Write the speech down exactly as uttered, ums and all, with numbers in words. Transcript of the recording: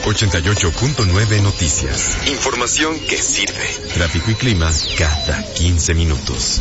ochenta y ocho punto nueve Noticias. Información que sirve. Tráfico y clima cada quince minutos.